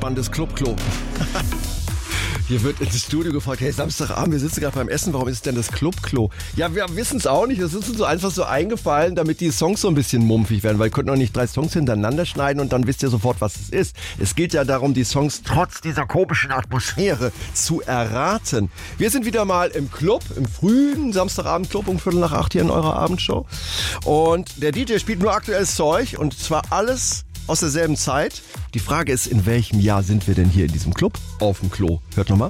spannendes Clubklo. Hier wird ins Studio gefragt, hey, Samstagabend, wir sitzen gerade beim Essen, warum ist es denn das Clubklo? Ja, wir wissen es auch nicht, das ist uns so einfach so eingefallen, damit die Songs so ein bisschen mumpfig werden, weil wir könnten doch nicht 3 Songs hintereinander schneiden und dann wisst ihr sofort, was es ist. Es geht ja darum, die Songs trotz dieser komischen Atmosphäre zu erraten. Wir sind wieder mal im Club, im frühen Samstagabend-Club um 7:45 hier in eurer Abendshow. Und der DJ spielt nur aktuelles Zeug und zwar alles aus derselben Zeit. Die Frage ist, in welchem Jahr sind wir denn hier in diesem Club? Auf dem Klo. Hört nochmal.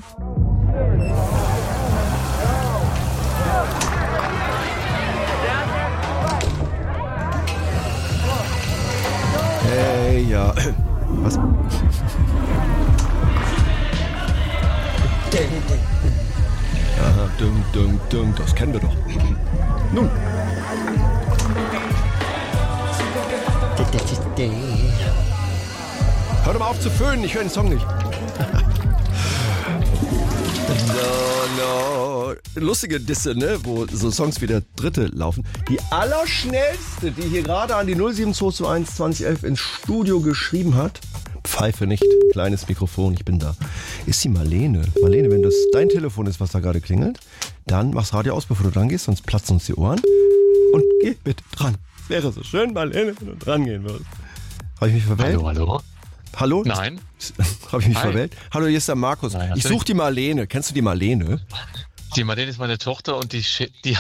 Hey, ja. Was? Aha, dum, das kennen wir doch. Nun. Hör doch mal auf zu föhnen, ich höre den Song nicht. No. Lustige Disse, ne? Wo so Songs wie der dritte laufen. Die allerschnellste, die hier gerade an die 07221 2011 ins Studio geschrieben hat, Pfeife nicht, kleines Mikrofon, ich bin da, ist die Marlene. Marlene, wenn das dein Telefon ist, was da gerade klingelt, dann mach's Radio aus, bevor du dran gehst, sonst platzen uns die Ohren. Und geh bitte dran. Wäre so schön, Marlene, wenn du dran gehen würdest. Habe ich mich verwählt? Hallo? Hallo? Nein. Habe ich mich verwählt? Hallo, hier ist der Markus. Nein, ich suche die Marlene. Kennst du die Marlene? Die Marlene ist meine Tochter und die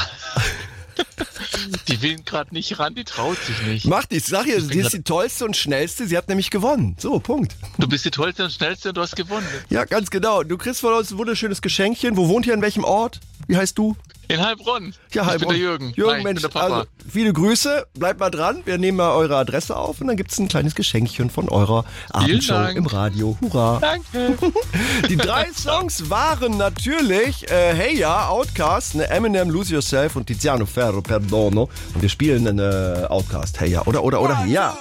will gerade nicht ran, die traut sich nicht. Mach die, sag ihr, sie ist die tollste und schnellste, sie hat nämlich gewonnen. So, Punkt. Du bist die tollste und schnellste und du hast gewonnen. Ja, ganz genau. Du kriegst von uns ein wunderschönes Geschenkchen. Wo wohnt ihr, in welchem Ort? Wie heißt du? In Heilbronn. Ja, Heilbronn. Ich bin der Jürgen. Jürgen, Nein, Mensch, ich bin der Papa. also viele Grüße. Bleibt mal dran. Wir nehmen mal eure Adresse auf und dann gibt es ein kleines Geschenkchen von eurer Abendshow Dank. im Radio. Hurra. Danke. Die 3 Songs waren natürlich Hey Ya, Outkast, Eminem, Lose Yourself und Tiziano Ferro, Perdono. Und wir spielen Outkast, Hey Ya. Oder Hey Ya.